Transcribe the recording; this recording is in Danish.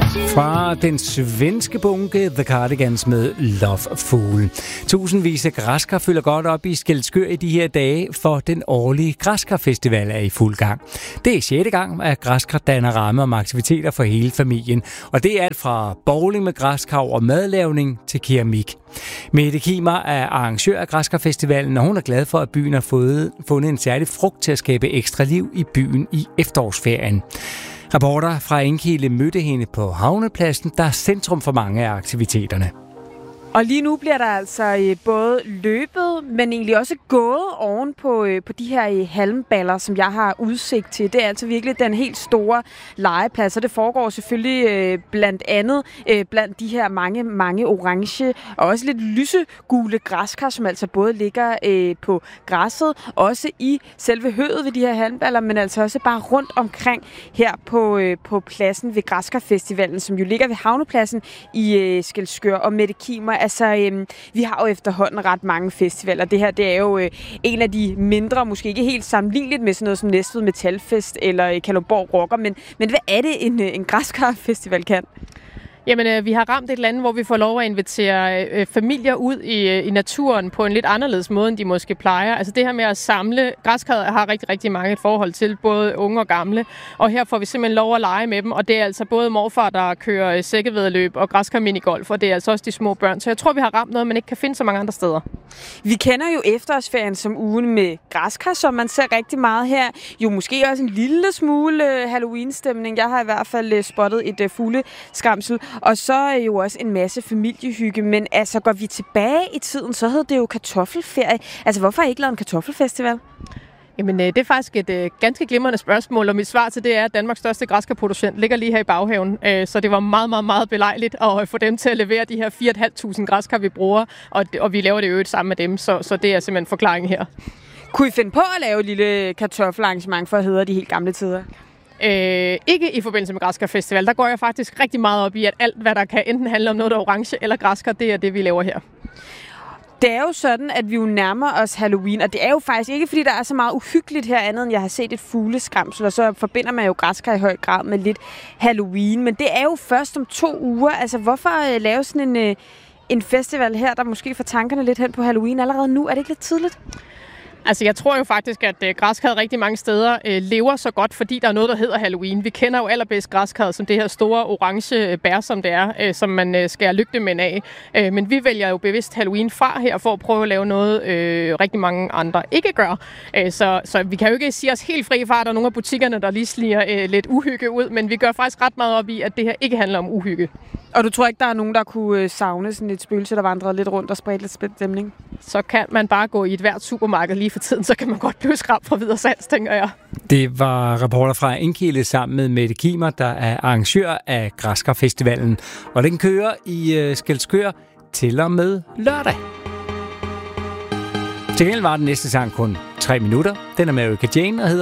Fra den svenske bunke The Cardigans med Love Fool. Tusindvis af græskar fylder godt op i Skælskør i de her dage, for den årlige Græskarfestival er i fuld gang. Det er 6. gang, at græskar danner ramme om aktiviteter for hele familien, og det er alt fra bowling med græskar og madlavning til keramik. Mette Kimer er arrangør af Græskarfestivalen, og hun er glad for, at byen har fundet en særlig frugt til at skabe ekstra liv i byen i efterårsferien. Reporter fra Enkilde mødte hende på havnepladsen, der er centrum for mange af aktiviteterne. Og lige nu bliver der altså både løbet, men egentlig også gået oven på de her halmballer, som jeg har udsigt til. Det er altså virkelig den helt store legeplads, og det foregår selvfølgelig blandt andet blandt de her mange orange og også lidt lysegule græskar, som altså både ligger på græsset, også i selve høvet ved de her halmballer, men altså også bare rundt omkring her på pladsen ved Græskarfestivalen, som jo ligger ved havnepladsen i Skælskør. Og Mette Kimer, altså, vi har jo efterhånden ret mange festivaler. Det her, det er jo en af de mindre, måske ikke helt sammenligneligt med sådan noget som Næstved Metalfest eller Kalundborg Rocker, men hvad er det, en Græskarfestival kan? Jamen, vi har ramt et land, hvor vi får lov at invitere familier ud i naturen på en lidt anderledes måde, end de måske plejer. Altså det her med at samle, græskar har rigtig, rigtig mange et forhold til, både unge og gamle. Og her får vi simpelthen lov at lege med dem, og det er altså både morfar, der kører sækkevæddeløb og græskar minigolf, og det er altså også de små børn. Så jeg tror, vi har ramt noget, man ikke kan finde så mange andre steder. Vi kender jo efterårsferien som ugen med græskar, som man ser rigtig meget her. Jo måske også en lille smule Halloween-stemning. Jeg har i hvert fald spottet et fugleskramsel. Og så er jo også en masse familiehygge, men altså går vi tilbage i tiden, så hed det jo kartoffelferie. Altså hvorfor har I ikke lavet en kartoffelfestival? Jamen, det er faktisk et ganske glimrende spørgsmål, og mit svar til det er, at Danmarks største græskarproducent ligger lige her i baghaven. Så det var meget, meget, meget belejligt at få dem til at levere de her 4.500 græskar, vi bruger, og vi laver det jo sammen med dem, så det er simpelthen forklaringen her. Kunne I finde på at lave et lille kartoffelarrangement for at hedde de helt gamle tider? Ikke i forbindelse med Græskarfestival. Der går jeg faktisk rigtig meget op i, at alt, hvad der kan enten handle om noget, der er orange eller græskar, det er det, vi laver her. Det er jo sådan, at vi jo nærmer os Halloween, og det er jo faktisk ikke, fordi der er så meget uhyggeligt her andet, end jeg har set et fugleskramsel, og så forbinder man jo græskar i høj grad med lidt Halloween. Men det er jo først om 2 uger. Altså, hvorfor lave sådan en festival her, der måske får tankerne lidt hen på Halloween allerede nu? Er det ikke lidt tidligt? Altså, jeg tror jo faktisk, at græskar rigtig mange steder lever så godt, fordi der er noget, der hedder Halloween. Vi kender jo allerbedst græskar som det her store orange bær, som det er, som man skærer lygtemænd af. Men vi vælger jo bevidst Halloween fra her, for at prøve at lave noget, rigtig mange andre ikke gør. Så vi kan jo ikke sige os helt fri fra, at der er nogle af butikkerne, der lige sliger lidt uhygge ud, men vi gør faktisk ret meget op i, at det her ikke handler om uhygge. Og du tror ikke, der er nogen, der kunne savne sådan et spøgelse, der vandrede lidt rundt og spredte lidt stemning? Så kan man bare gå i et hvert supermarked lige for tiden, så kan man godt blive skræmt fra videre sans, tænker jeg. Det var reporter fra Enkilde sammen med Mette Kimer, der er arrangør af Græskarfestivalen. Og den kører i Skælskør til og med lørdag. Til gengæld var den næste sang kun 3 minutter. Den er med Erika Jane og hedder